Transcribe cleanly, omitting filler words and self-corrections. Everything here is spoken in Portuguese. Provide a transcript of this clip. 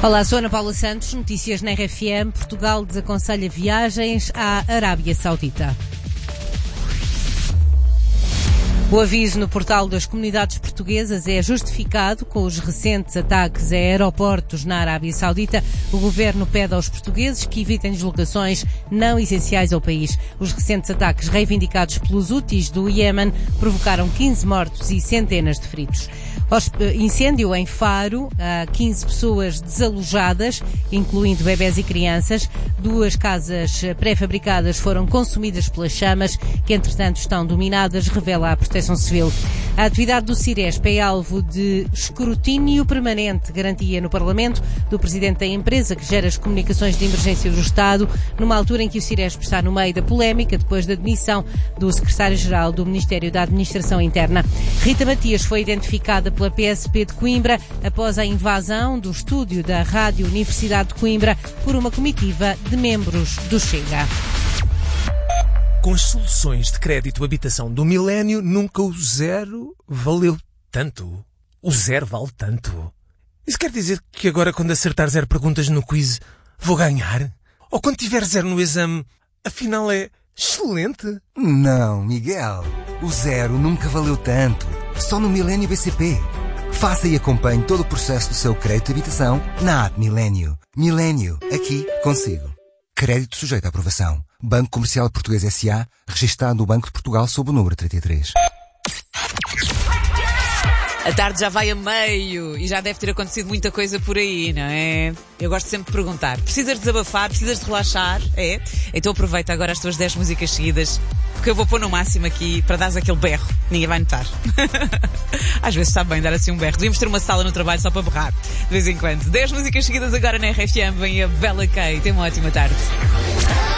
Olá, sou Ana Paula Santos, notícias na RFM. Portugal desaconselha viagens à Arábia Saudita. O aviso no portal das comunidades portuguesas é justificado com os recentes ataques a aeroportos na Arábia Saudita. O governo pede aos portugueses que evitem deslocações não essenciais ao país. Os recentes ataques reivindicados pelos Houthis do Iémen provocaram 15 mortos e centenas de feridos. Incêndio em Faro, há 15 pessoas desalojadas, incluindo bebés e crianças. 2 casas pré-fabricadas foram consumidas pelas chamas, que entretanto estão dominadas, revela a Proteção Civil. A atividade do Ciresp é alvo de escrutínio permanente, garantia no Parlamento do Presidente da empresa que gera as comunicações de emergência do Estado, numa altura em que o Ciresp está no meio da polémica depois da demissão do Secretário-Geral do Ministério da Administração Interna. Rita Matias foi identificada pela PSP de Coimbra após a invasão do estúdio da Rádio Universidade de Coimbra por uma comitiva de membros do Chega. Com as soluções de crédito habitação do milénio, nunca o zero valeu tanto. O zero vale tanto. Isso quer dizer que agora, quando acertar 0 perguntas no quiz, vou ganhar? Ou quando tiver 0 no exame, afinal é excelente? Não, Miguel. O zero nunca valeu tanto. Só no Milênio BCP. Faça e acompanhe todo o processo do seu crédito de habitação na app Milênio. Milênio, aqui consigo. Crédito sujeito à aprovação. Banco Comercial Português S.A., registado no Banco de Portugal sob o número 33. A tarde já vai a meio e já deve ter acontecido muita coisa por aí, não é? Eu gosto sempre de perguntar. Precisas desabafar? Precisas de relaxar? É? Então aproveita agora as tuas 10 músicas seguidas, porque eu vou pôr no máximo aqui para dares aquele berro. Ninguém vai notar. Às vezes está bem dar assim um berro. Devíamos ter uma sala no trabalho só para berrar, de vez em quando. 10 músicas seguidas agora na RFM. Vem a Bella Kay. Tenha uma ótima tarde.